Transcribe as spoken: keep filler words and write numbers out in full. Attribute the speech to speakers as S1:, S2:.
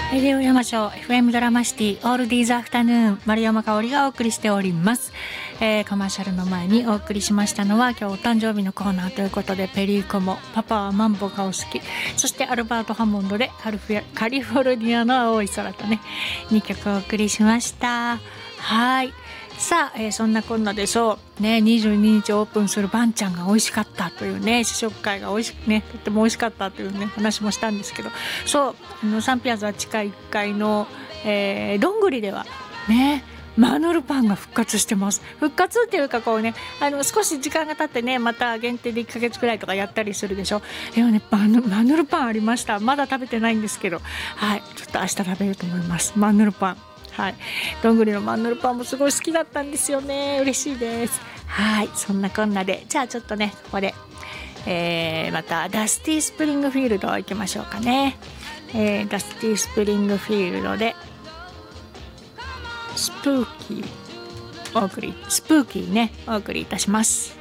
S1: レディオ山椒 エフエム ドラマシティオールディーズアフタヌーン、丸山香織がお送りしております。えー、コマーシャルの前にお送りしましたのは、今日お誕生日のコーナーということで、ペリーコモ、パパはマンボがお好き、そしてアルバート・ハモンドでカリフカリフォルニアの青い空とね、にきょくお送りしました。はい、さあ、えー、そんなこんなでそうね、にじゅうににちオープンするバンちゃんが美味しかったというね、試食会が美味しくね、とっても美味しかったというね話もしたんですけど、そうあのサンピアザ地下いっかいの、えー、どんぐりではね、マヌルパンが復活してます。復活っていうかこうね、あの少し時間が経ってね、また限定でいっかげつくらいとかやったりするでしょ。でもね、マヌ、マヌルパンありました。まだ食べてないんですけど、はい、ちょっと明日食べようと思います。マヌルパン、はい、どんぐりのマヌルパンもすごい好きだったんですよね。嬉しいです。はい、そんなこんなで、じゃあちょっとね、ここで、えー、またダスティスプリングフィールド行きましょうかね。えー、ダスティスプリングフィールドでスプーキーお送りスプーキーねお送りいたします。